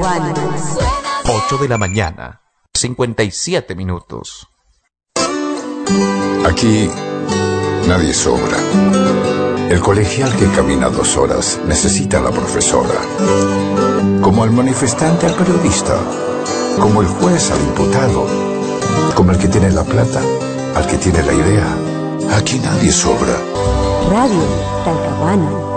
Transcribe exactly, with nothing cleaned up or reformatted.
Talcahuano. ocho de la mañana, cincuenta y siete minutos. Aquí nadie sobra. El colegial que camina dos horas necesita a la profesora. Como el manifestante al periodista. Como el juez al imputado. Como el que tiene la plata al que tiene la idea. Aquí nadie sobra. Radio Talcahuano.